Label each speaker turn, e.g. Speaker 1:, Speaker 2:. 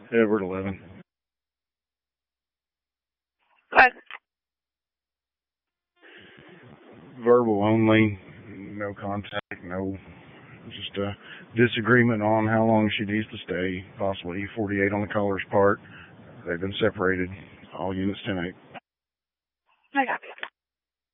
Speaker 1: Edward 11.
Speaker 2: What?
Speaker 1: Verbal only, no contact, no, just a disagreement on how long she needs to stay, possibly E48 on the caller's part. They've been separated, all units 10-8.
Speaker 2: I got you.